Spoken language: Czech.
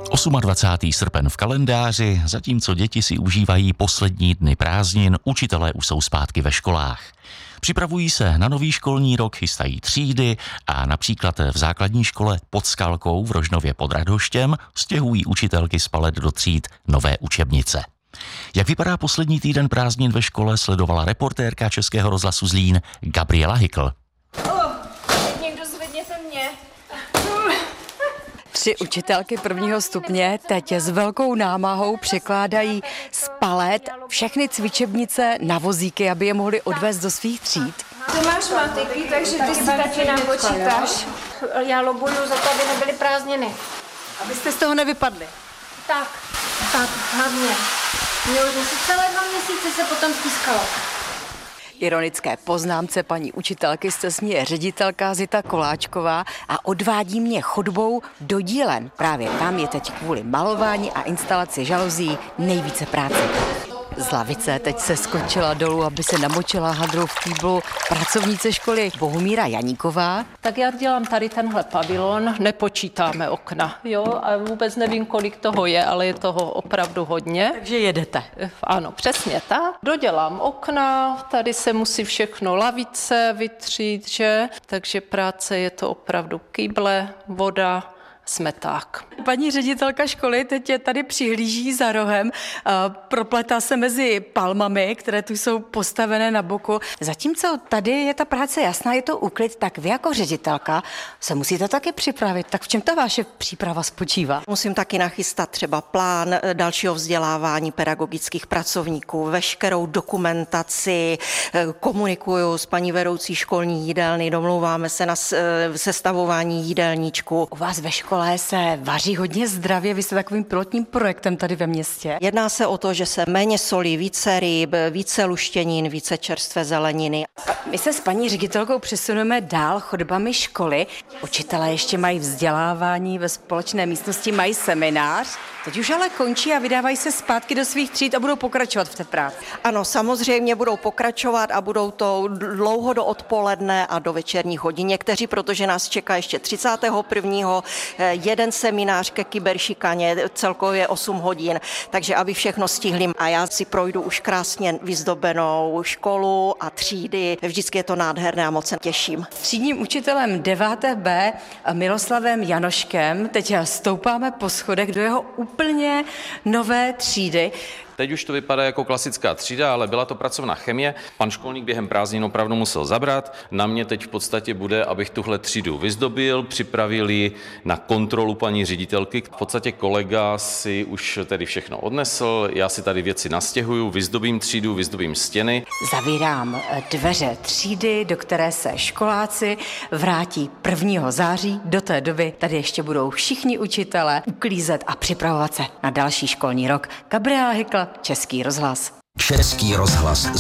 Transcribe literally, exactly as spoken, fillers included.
dvacátého osmého srpen v kalendáři, zatímco děti si užívají poslední dny prázdnin, učitelé už jsou zpátky ve školách. Připravují se na nový školní rok, chystají třídy a například v základní škole pod Skalkou v Rožnově pod Radhoštěm stěhují učitelky z palet do tříd nové učebnice. Jak vypadá poslední týden prázdnin ve škole, sledovala reportérka Českého rozhlasu Zlín Gabriela Hykl. Oh, teď někdo zvedněte mě. Tři učitelky prvního stupně teď s velkou námahou překládají z palet všechny cvičebnice na vozíky, aby je mohli odvést do svých tříd. Ty máš matiky, takže ty si taky nám počítáš. Já lobuju za to, aby nebyly prázdniny. Abyste z toho nevypadli. Tak, tak, hlavně. Mě už asi celé dva měsíce se potom pískalo. Ironické poznámce paní učitelky se směje ředitelka Zita Koláčková a odvádí mě chodbou do dílen. Právě tam je teď kvůli malování a instalaci žaluzí nejvíce práce. Z lavice teď se skočila dolů, aby se namočila hadrou v kýblu pracovnice školy Bohumíra Janíková. Tak já dělám tady tenhle pavilon, nepočítáme okna, jo, a vůbec nevím, kolik toho je, ale je toho opravdu hodně. Takže jedete. Ano, přesně tak. Dodělám okna, tady se musí všechno lavice vytřít, že? Takže práce je to opravdu kýble, voda, smeták. Paní ředitelka školy teď je tady přihlíží za rohem, propletá se mezi palmami, které tu jsou postavené na boku. Zatímco tady je ta práce jasná, je to úklid, tak vy jako ředitelka se musíte taky připravit. Tak v čem ta vaše příprava spočívá? Musím taky nachystat třeba plán dalšího vzdělávání pedagogických pracovníků, veškerou dokumentaci, komunikuju s paní vedoucí školní jídelny, domlouváme se na sestavování jídelníčku. U vás ve škole se vaří hodně zdravě, vy jste takovým pilotním projektem tady ve městě. Jedná se o to, že se méně solí, více ryb, více luštěnin, více čerstvé zeleniny. My se s paní ředitelkou přesuneme dál chodbami školy. Učitelé ještě mají vzdělávání ve společné místnosti, mají seminář. Teď už ale končí a vydávají se zpátky do svých tříd a budou pokračovat v té práci. Ano, samozřejmě budou pokračovat a budou to dlouho do odpoledne a do večerních hodin. Někteří, protože nás čeká ještě třicátého prvního jeden seminář ke kyberšikaně, celkově osm hodin, takže aby všechno stihli. A já si projdu už krásně vyzdobenou školu a třídy. Vždycky je to nádherné a moc se těším. Třídním učitelem deváté bé Miloslavem Janoškem teď stoupáme po schodech do jeho úplně nové třídy. Teď už to vypadá jako klasická třída, ale byla to pracovná chemie. Pan školník během prázdnin opravdu musel zabrat. Na mě teď v podstatě bude, abych tuhle třídu vyzdobil, připravil ji na kontrolu paní ředitelky. V podstatě kolega si už tedy všechno odnesl, já si tady věci nastěhuju, vyzdobím třídu, vyzdobím stěny. Zavírám dveře třídy, do které se školáci vrátí prvního září. Do té doby tady ještě budou všichni učitelé uklízet a připravovat se na další školní rok. Gabriela Hykl, Český rozhlas. Český rozhlas